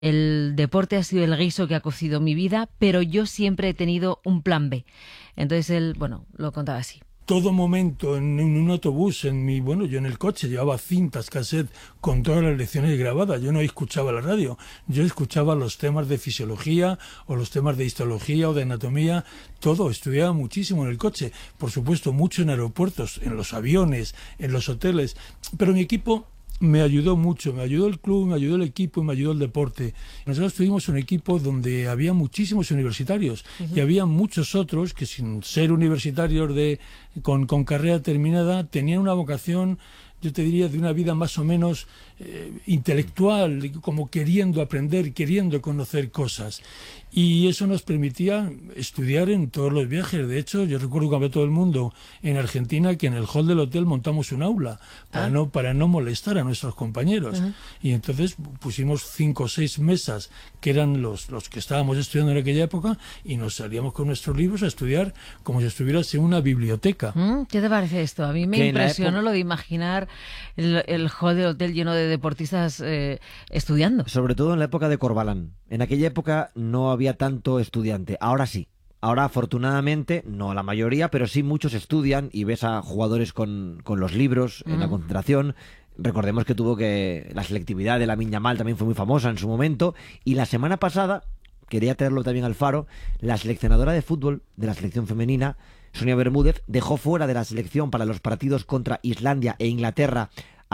El deporte ha sido el guiso que ha cocido mi vida, pero yo siempre he tenido un plan B. Entonces él, bueno, lo contaba así. Todo momento en un autobús, bueno, yo en el coche llevaba cintas, cassette con todas las lecciones grabadas. Yo no escuchaba la radio, yo escuchaba los temas de fisiología o los temas de histología o de anatomía, todo, estudiaba muchísimo en el coche. Por supuesto, mucho en aeropuertos, en los aviones, en los hoteles, pero mi equipo me ayudó mucho, me ayudó el club, me ayudó el equipo y me ayudó el deporte. Nosotros tuvimos un equipo donde había muchísimos universitarios y había muchos otros que sin ser universitarios con carrera terminada tenían una vocación, yo te diría, de una vida más o menos intelectual, como queriendo aprender, queriendo conocer cosas. Y eso nos permitía estudiar en todos los viajes. De hecho, yo recuerdo que había todo el mundo en Argentina que en el hall del hotel montamos un aula para no molestar a nuestros compañeros. Y entonces pusimos 5 o 6 mesas que eran los que estábamos estudiando en aquella época y nos salíamos con nuestros libros a estudiar como si estuvieras en una biblioteca. ¿Qué te parece esto? A mí me impresionó lo de imaginar el hall del hotel lleno de deportistas estudiando. Sobre todo en la época de Corbalán. En aquella época no había tanto estudiante. Ahora sí. Ahora, afortunadamente, no la mayoría, pero sí muchos estudian y ves a jugadores con los libros en la concentración. Recordemos que la selectividad de Lamine Yamal también fue muy famosa en su momento. Y la semana pasada, quería traerlo también al Faro, la seleccionadora de fútbol de la selección femenina, Sonia Bermúdez, dejó fuera de la selección para los partidos contra Islandia e Inglaterra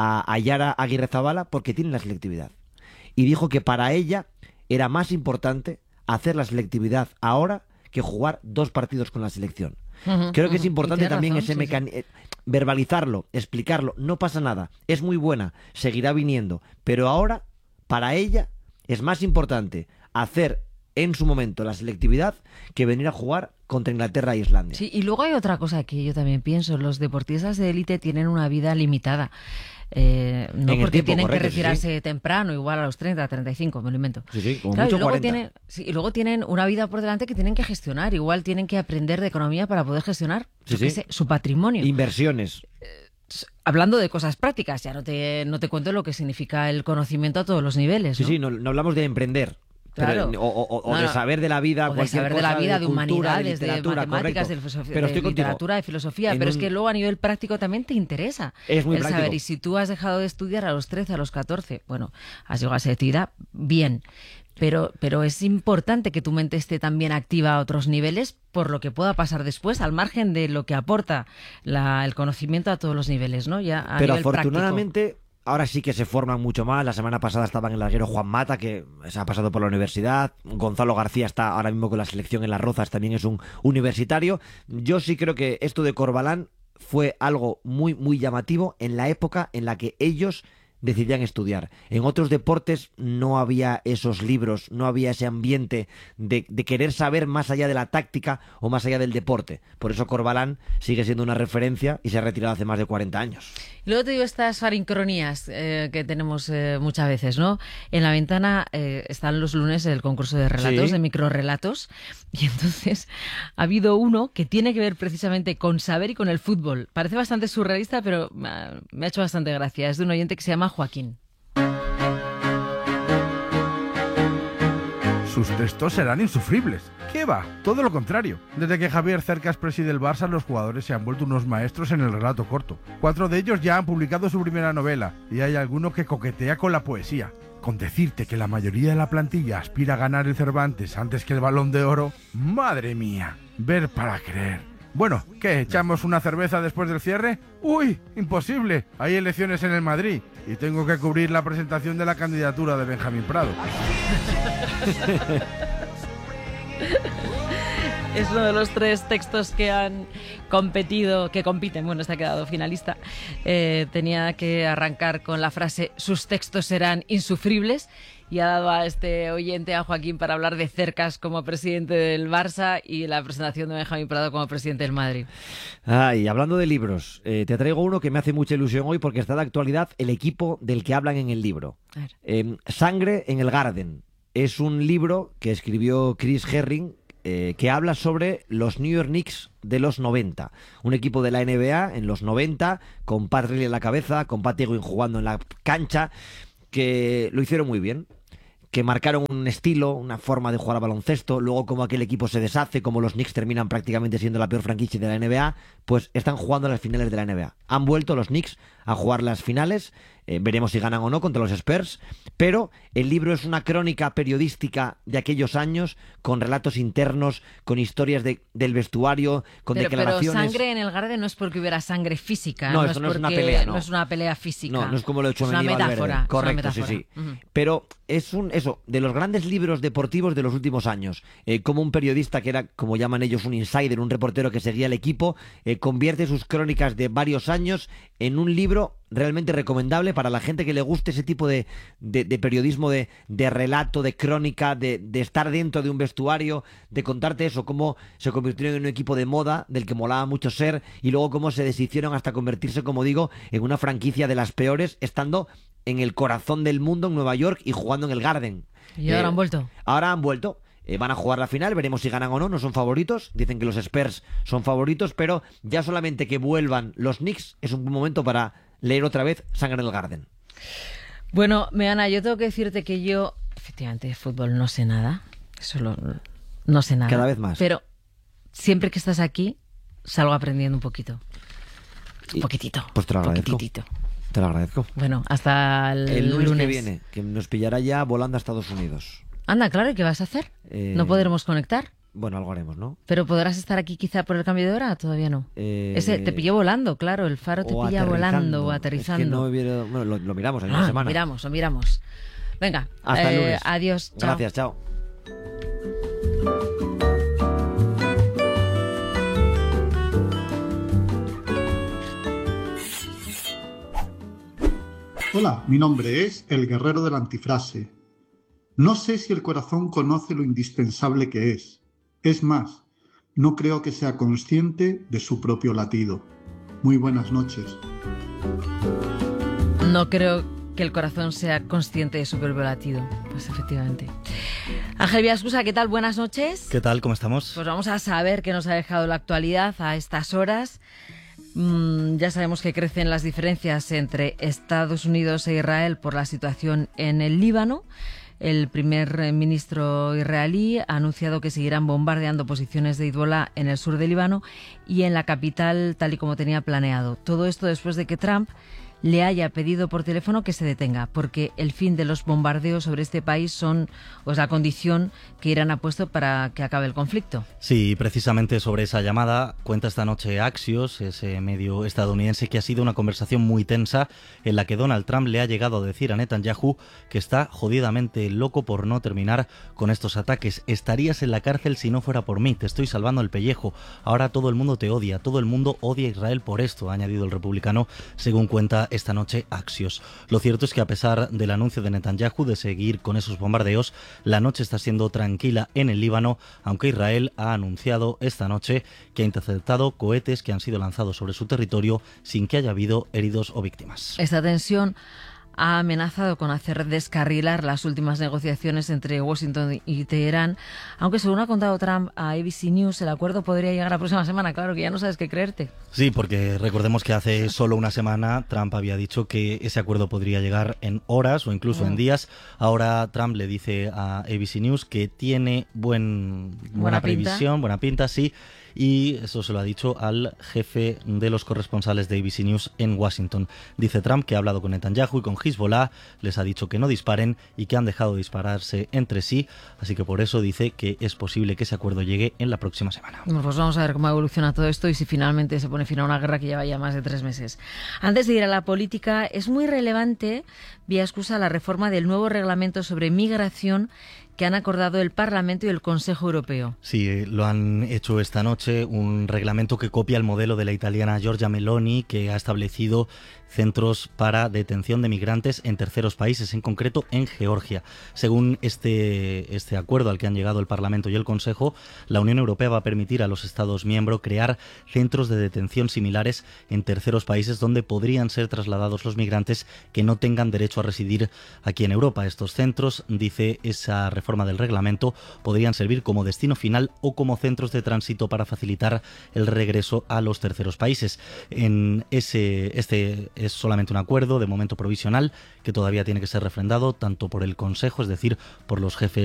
a Yara Aguirrezabala porque tienen la selectividad. Y dijo que para ella era más importante hacer la selectividad ahora que jugar 2 partidos con la selección. Creo que es importante también razón, verbalizarlo, explicarlo. No pasa nada, es muy buena, seguirá viniendo. Pero ahora, para ella, es más importante hacer en su momento la selectividad que venir a jugar contra Inglaterra e Islandia. Sí, y luego hay otra cosa que yo también pienso. Los deportistas de élite tienen una vida limitada. No porque tienen que retirarse temprano, igual a los 30, 35, me lo invento. Sí, como mucho 40. Y luego tienen una vida por delante que tienen que gestionar. Igual tienen que aprender de economía para poder gestionar su patrimonio. Inversiones. Hablando de cosas prácticas, ya no te cuento lo que significa el conocimiento a todos los niveles, ¿no? No hablamos de emprender. Claro. O de saber de la vida, cualquier cosa, de cultura, humanidades, de matemáticas, de literatura, de filosofía, pero es que luego a nivel práctico también te interesa es muy práctico. Saber. Y si tú has dejado de estudiar a los 13, a los 14, bueno, has llegado a esa edad, bien. Pero es importante que tu mente esté también activa a otros niveles por lo que pueda pasar después, al margen de lo que aporta el conocimiento a todos los niveles, ¿no? Ya a pero nivel afortunadamente práctico. Ahora sí que se forman mucho más. La semana pasada estaba en el larguero Juan Mata, que se ha pasado por la universidad. Gonzalo García está ahora mismo con la selección en Las Rozas, también es un universitario. Yo sí creo que esto de Corbalán fue algo muy, muy llamativo en la época en la que ellos decidían estudiar. En otros deportes no había esos libros, no había ese ambiente de querer saber más allá de la táctica o más allá del deporte. Por eso Corbalán sigue siendo una referencia y se ha retirado hace más de 40 años. Y luego te digo estas farincronías que tenemos muchas veces, ¿no? En la ventana están los lunes el concurso de relatos, de microrrelatos, y entonces ha habido uno que tiene que ver precisamente con saber y con el fútbol. Parece bastante surrealista, pero me ha hecho bastante gracia. Es de un oyente que se llama Joaquín. Sus textos serán insufribles. ¿Qué va? Todo lo contrario. Desde que Javier Cercas preside el Barça, los jugadores se han vuelto unos maestros en el relato corto. 4 de ellos ya han publicado su primera novela, y hay alguno que coquetea con la poesía. Con decirte que la mayoría de la plantilla aspira a ganar el Cervantes antes que el Balón de Oro, ¡madre mía! Ver para creer. Bueno, ¿qué? ¿Echamos una cerveza después del cierre? ¡Uy! ¡Imposible! Hay elecciones en el Madrid y tengo que cubrir la presentación de la candidatura de Benjamín Prado. Es uno de los 3 textos que han compiten, bueno, este ha quedado finalista. Tenía que arrancar con la frase "sus textos serán insufribles", y ha dado a este oyente, a Joaquín, para hablar de Cercas como presidente del Barça y la presentación de Benjamín Prado como presidente del Madrid. Y hablando de libros, te traigo uno que me hace mucha ilusión hoy porque está de actualidad el equipo del que hablan en el libro. Sangre en el Garden. Es un libro que escribió Chris Herring, que habla sobre los New York Knicks de los 90. Un equipo de la NBA en los 90, con Pat Riley en la cabeza, con Pat Ewing jugando en la cancha, que lo hicieron muy bien. que marcaron un estilo, una forma de jugar a baloncesto, luego como aquel equipo se deshace, como los Knicks terminan prácticamente siendo la peor franquicia de la NBA, pues están jugando las finales de la NBA. Han vuelto los Knicks a jugar las finales, veremos si ganan o no contra los Spurs, pero el libro es una crónica periodística de aquellos años, con relatos internos, con historias del vestuario, con declaraciones... Pero sangre en el Garden no es porque hubiera sangre física, no, esto no es una pelea, no. No es una pelea física. No es como lo he hecho es una metáfora. Correcto, es una sí. Uh-huh. Pero es eso, de los grandes libros deportivos de los últimos años, como un periodista que era, como llaman ellos, un insider, un reportero que seguía el equipo, convierte sus crónicas de varios años en un libro realmente recomendable para la gente que le guste ese tipo de periodismo, de relato, de crónica, de estar dentro de un vestuario, de contarte eso, cómo se convirtieron en un equipo de moda del que molaba mucho ser, y luego cómo se deshicieron hasta convertirse, como digo, en una franquicia de las peores, estando en el corazón del mundo, en Nueva York, y jugando en el Garden. ¿Y ahora han vuelto? Ahora han vuelto. Van a jugar la final, veremos si ganan o no, no son favoritos, dicen que los Spurs son favoritos, pero ya solamente que vuelvan los Knicks es un buen momento para leer otra vez Sangre en el Garden. Bueno, Meana, yo tengo que decirte que yo, efectivamente, de fútbol no sé nada, no sé nada. Cada vez más. Pero siempre que estás aquí, salgo aprendiendo un poquito. Un poquitito. Pues te lo agradezco. Poquitito. Te lo agradezco. Bueno, hasta el lunes que viene, que nos pillará ya volando a Estados Unidos. Anda, claro, ¿y qué vas a hacer? ¿No podremos conectar? Bueno, algo haremos, ¿no? ¿Pero podrás estar aquí quizá por el cambio de hora? Todavía no. Ese te pilló volando, claro, el Faro te pilla volando o aterrizando. Es que no hubiera... Bueno, lo miramos en una semana. Lo miramos. Venga, hasta el lunes. Adiós, chao. Gracias, chao. Hola, mi nombre es El Guerrero de la Antifrase. No sé si el corazón conoce lo indispensable que es. Es más, no creo que sea consciente de su propio latido. Muy buenas noches. No creo que el corazón sea consciente de su propio latido. Pues efectivamente. Ángel Villaescusa, ¿qué tal? Buenas noches. ¿Qué tal? ¿Cómo estamos? Pues vamos a saber qué nos ha dejado la actualidad a estas horas. Ya sabemos que crecen las diferencias entre Estados Unidos e Israel por la situación en el Líbano. El primer ministro israelí ha anunciado que seguirán bombardeando posiciones de Hezbollah en el sur del Líbano y en la capital, tal y como tenía planeado. Todo esto después de que Trump le haya pedido por teléfono que se detenga, porque el fin de los bombardeos sobre este país es la condición que Irán ha puesto para que acabe el conflicto. Sí, precisamente sobre esa llamada cuenta esta noche Axios, ese medio estadounidense, que ha sido una conversación muy tensa en la que Donald Trump le ha llegado a decir a Netanyahu que está jodidamente loco por no terminar con estos ataques. Estarías en la cárcel si no fuera por mí, te estoy salvando el pellejo. Ahora todo el mundo te odia, todo el mundo odia a Israel por esto, ha añadido el republicano, según cuenta esta noche Axios. Lo cierto es que a pesar del anuncio de Netanyahu de seguir con esos bombardeos, la noche está siendo tranquila en el Líbano, aunque Israel ha anunciado esta noche que ha interceptado cohetes que han sido lanzados sobre su territorio sin que haya habido heridos o víctimas. Esta tensión ha amenazado con hacer descarrilar las últimas negociaciones entre Washington y Teherán, aunque según ha contado Trump a ABC News, el acuerdo podría llegar la próxima semana. Claro que ya no sabes qué creerte. Sí, porque recordemos que hace solo una semana Trump había dicho que ese acuerdo podría llegar en horas o incluso en días. Ahora Trump le dice a ABC News que tiene buena previsión, buena pinta, sí. Y eso se lo ha dicho al jefe de los corresponsales de ABC News en Washington. Dice Trump que ha hablado con Netanyahu y con Hezbollah, les ha dicho que no disparen y que han dejado de dispararse entre sí, así que por eso dice que es posible que ese acuerdo llegue en la próxima semana. Bueno, pues vamos a ver cómo evoluciona todo esto y si finalmente se pone fin a una guerra que lleva ya más de 3 meses. Antes de ir a la política, es muy relevante, Villaescusa, la reforma del nuevo reglamento sobre migración que han acordado el Parlamento y el Consejo Europeo. Sí, lo han hecho esta noche, un reglamento que copia el modelo de la italiana Giorgia Meloni, que ha establecido centros para detención de migrantes en terceros países, en concreto en Georgia. Según este acuerdo al que han llegado el Parlamento y el Consejo, la Unión Europea va a permitir a los Estados miembros crear centros de detención similares en terceros países donde podrían ser trasladados los migrantes que no tengan derecho a residir aquí en Europa. Estos centros, dice esa reforma reforma del reglamento, podrían servir como destino final o como centros de tránsito para facilitar el regreso a los terceros países. Este es solamente un acuerdo de momento provisional que todavía tiene que ser refrendado tanto por el Consejo, es decir, por los jefes